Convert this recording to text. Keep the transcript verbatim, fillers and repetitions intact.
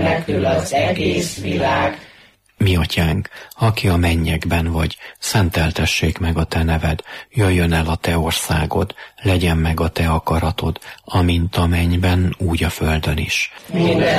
menekül az egész világ. Mi atyánk, aki a mennyekben vagy, szenteltessék meg a te neved, jöjjön el a te országod, legyen meg a te akaratod, amint a mennyben, úgy a földön is. Minden